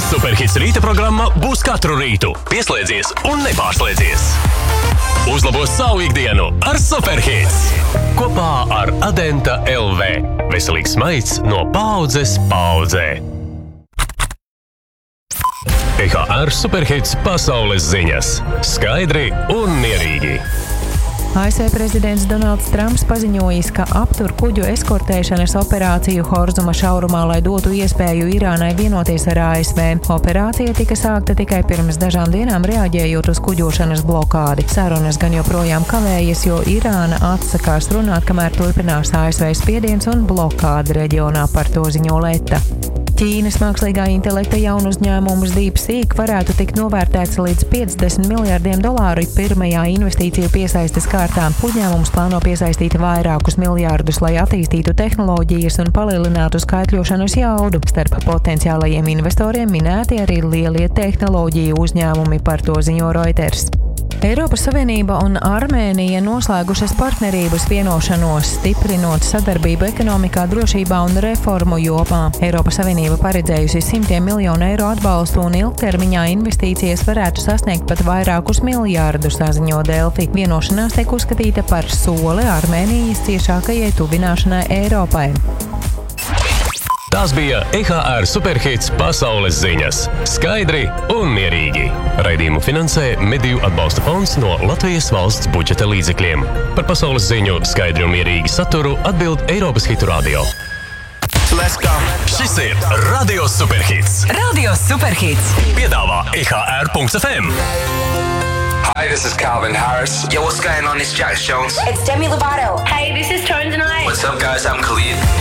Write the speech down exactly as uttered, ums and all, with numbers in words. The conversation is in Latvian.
Superhits rīta programma būs katru rītu. Pieslēdzies un nepārslēdzies. Uzlabo savu ikdienu ar Superhits. Kopā ar Adenta L V. Veselīgs maids no paaudzes paaudzē. E H R Superhits pasaules ziņas. Skaidri un mierīgi. A S V prezidents Donalds Trumps paziņojis, ka aptur kuģu eskortēšanas operāciju Horzuma šaurumā, lai dotu iespēju Irānai vienoties ar A S V. Operācija tika sākta tikai pirms dažām dienām, reaģējot uz kuģošanas blokādi. Sarunas gan joprojām kavējas, jo Irāna atsakās runāt, kamēr turpinās A S V spiediens un blokāde reģionā, par to ziņo Leta. Ķīnas mākslīgā intelekta jaunu uzņēmumus DeepSeek varētu tikt novērtēts līdz piecdesmit miljardiem dolāru pirmajā investīciju piesaistes kārtā. Uzņēmums plāno piesaistīt vairākus miljārdus, lai attīstītu tehnoloģijas un palielinātu skaitļošanas jaudu. Starp potenciālajiem investoriem minēti arī lielie tehnoloģiju uzņēmumi, par to ziņo Reuters. Eiropas Savienība un Armēnija noslēgušas partnerības vienošanos, stiprinot sadarbību ekonomikā, drošībā un reformu jomā. Eiropas Savienība paredzējusi simtiem miljonu eiro atbalstu un ilgtermiņā investīcijas varētu sasniegt pat vairākus miljārdus, saziņo Delfi. Vienošanās tiek uzskatīta par soli Armēnijas ciešākajai tuvināšanai Eiropai. Tās bija E H R Superhits pasaules ziņas. Skaidri un mierīgi. Raidījumu finansē Mediju atbalsta fonds no Latvijas valsts budžeta līdzekļiem. Par pasaules ziņu skaidri un mierīgi saturu atbild Eiropas Hitu radio. Let's go! Šis ir Radio Superhits. Radio Superhits. Piedāvā E H R punkts F M. Hi, this is Calvin Harris. Yo, what's going on? It's Jax Jones. It's Demi Lovato. Hey, this is Tones and I. What's up, guys? I'm Khalid.